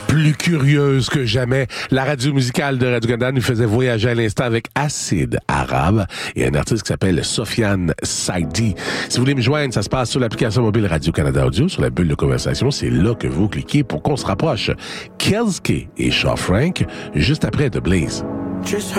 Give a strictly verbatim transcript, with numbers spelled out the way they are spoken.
Plus curieuse que jamais, la radio musicale de Radio-Canada nous faisait voyager à l'instant avec Acide Arabe et un artiste qui s'appelle Sofiane Saidi. Si vous voulez me joindre, ça se passe sur l'application mobile Radio-Canada Audio, sur la bulle de conversation. C'est là que vous cliquez pour qu'on se rapproche. Kelske et Shaw Frank, juste après The Blaze. Just